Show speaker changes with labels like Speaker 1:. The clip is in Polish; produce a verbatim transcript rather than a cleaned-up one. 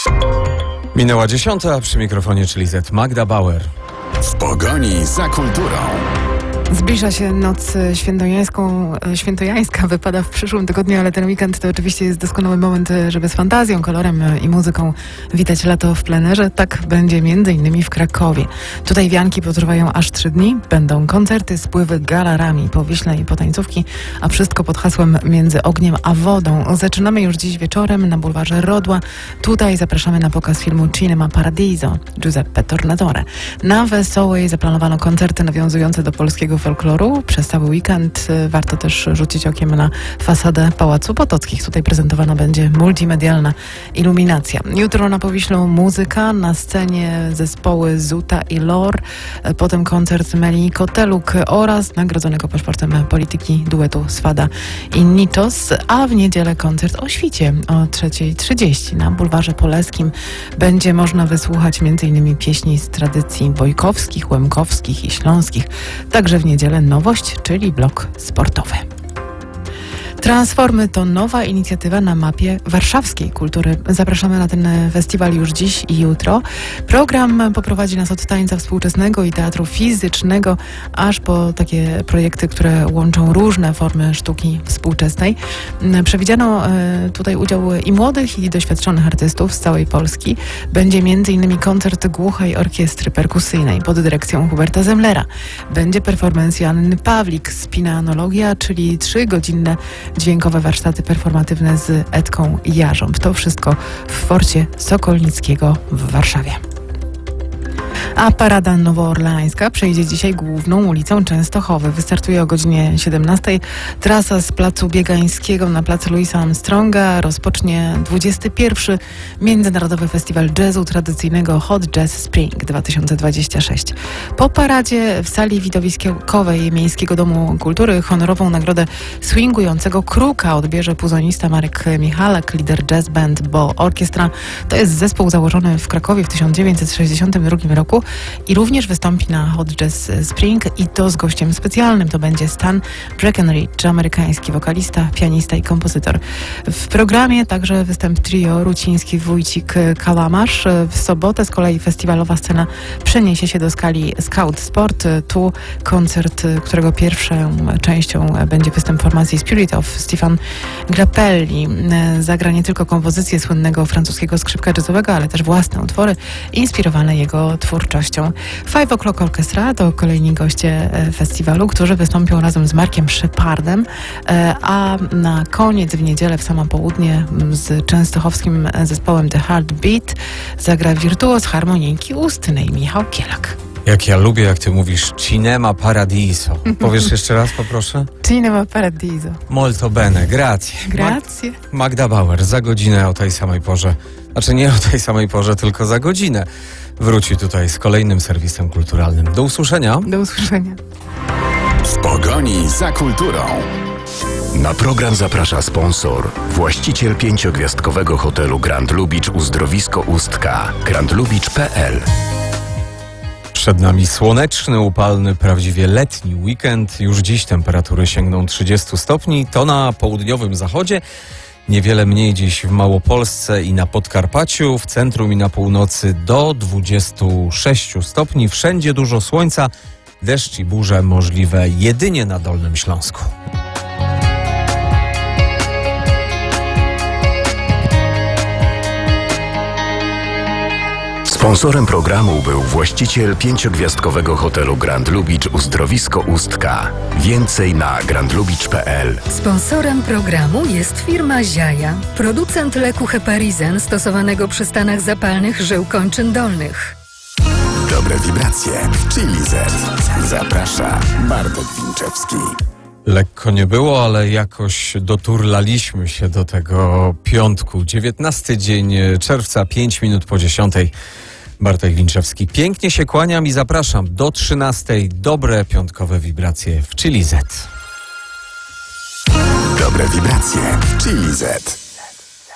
Speaker 1: Minęła dziesiąta, przy mikrofonie czyli Z Magda Bauer.
Speaker 2: W pogoni za kulturą.
Speaker 3: Zbliża się noc świętojańską, świętojańska, wypada w przyszłym tygodniu, ale ten weekend to oczywiście jest doskonały moment, żeby z fantazją, kolorem i muzyką witać lato w plenerze. Tak będzie między innymi w Krakowie. Tutaj wianki potrwają aż trzy dni. Będą koncerty, spływy galarami po Wiśle i po tańcówki, a wszystko pod hasłem Między ogniem a wodą. Zaczynamy już dziś wieczorem na bulwarze Rodła. Tutaj zapraszamy na pokaz filmu Cinema Paradiso Giuseppe Tornatore. Na Wesołej zaplanowano koncerty nawiązujące do polskiego folkloru. Przez cały weekend warto też rzucić okiem na fasadę Pałacu Potockich. Tutaj prezentowana będzie multimedialna iluminacja. Jutro na Powiślu muzyka, na scenie zespoły Zuta i Lor, potem koncert Meli Koteluk oraz nagrodzonego paszportem polityki duetu Swada i Nitos, a w niedzielę koncert o świcie o trzeciej trzydzieści na bulwarze Poleskim. Będzie można wysłuchać m.in. pieśni z tradycji bojkowskich, łemkowskich i śląskich. Także w niedzielę nowość, czyli blok sportowy. Transformy to nowa inicjatywa na mapie warszawskiej kultury. Zapraszamy na ten festiwal już dziś i jutro. Program poprowadzi nas od tańca współczesnego i teatru fizycznego, aż po takie projekty, które łączą różne formy sztuki współczesnej. Przewidziano tutaj udział i młodych, i doświadczonych artystów z całej Polski. Będzie między innymi koncert głuchej orkiestry perkusyjnej pod dyrekcją Huberta Zemlera. Będzie performance Joanny Pawlik, spinanologia, czyli trzygodzinne dźwiękowe warsztaty performatywne z Edką Jarząb. To wszystko w Forcie Sokolnickiego w Warszawie. A parada nowoorleańska przejdzie dzisiaj główną ulicą Częstochowy. Wystartuje o godzinie siedemnastej. Trasa z placu Biegańskiego na plac Louisa Armstronga rozpocznie dwudziesty pierwszy Międzynarodowy Festiwal Jazzu Tradycyjnego Hot Jazz Spring dwa tysiące dwudziesty szósty. Po paradzie w sali widowiskowej Miejskiego Domu Kultury honorową nagrodę swingującego kruka odbierze puzonista Marek Michalak, lider jazz band Bo Orkiestra. To jest zespół założony w Krakowie w tysiąc dziewięćset sześćdziesiątym drugim roku i również wystąpi na Hot Jazz Spring i to z gościem specjalnym. To będzie Stan Breckenridge, amerykański wokalista, pianista i kompozytor. W programie także występ trio Ruciński, Wójcik, Kałamarz. W sobotę z kolei festiwalowa scena przeniesie się do skali Scout Sport. Tu koncert, którego pierwszą częścią będzie występ formacji Spirit of Stefan Grappelli. Zagra nie tylko kompozycje słynnego francuskiego skrzypka jazzowego, ale też własne utwory inspirowane jego twórczością. Five O'Clock Orchestra to kolejni goście festiwalu, którzy wystąpią razem z Markiem Shepardem, a na koniec w niedzielę w samo południe z częstochowskim zespołem The Heartbeat zagra wirtuoz harmonijki ustnej Michał Kielak.
Speaker 1: Jak ja lubię, jak ty mówisz Cinema Paradiso. Powiesz jeszcze raz, poproszę?
Speaker 3: Cinema Paradiso.
Speaker 1: Molto bene, grazie.
Speaker 3: Grazie.
Speaker 1: Mag- Magda Bauer za godzinę o tej samej porze. Znaczy nie o tej samej porze, tylko za godzinę wróci tutaj z kolejnym serwisem kulturalnym. Do usłyszenia.
Speaker 3: Do usłyszenia.
Speaker 2: W pogoni za kulturą. Na program zaprasza sponsor, właściciel pięciogwiazdkowego hotelu Grand Lubicz Uzdrowisko Ustka, grand lubicz kropka p l.
Speaker 1: Przed nami słoneczny, upalny, prawie letni weekend. Już dziś temperatury sięgną trzydziestu stopni. To na południowym zachodzie. Niewiele mniej dziś w Małopolsce i na Podkarpaciu, w centrum i na północy do dwudziestu sześciu stopni. Wszędzie dużo słońca, deszcz i burze możliwe jedynie na Dolnym Śląsku.
Speaker 2: Sponsorem programu był właściciel pięciogwiazdkowego hotelu Grand Lubicz Uzdrowisko Ustka. Więcej na grand lubicz kropka p l.
Speaker 4: Sponsorem programu jest firma Ziaja, producent leku Heparizen stosowanego przy stanach zapalnych żył kończyn dolnych.
Speaker 2: Dobre wibracje w Chili Z. Zaprasza Bartek Winczewski.
Speaker 1: Lekko nie było, ale jakoś doturlaliśmy się do tego piątku. dziewiętnasty dzień czerwca, pięć minut po dziesiątej. Bartek Winczewski. Pięknie się kłaniam i zapraszam do trzynastej. Dobre piątkowe wibracje w Chili Z.
Speaker 2: Dobre wibracje w Chili Z.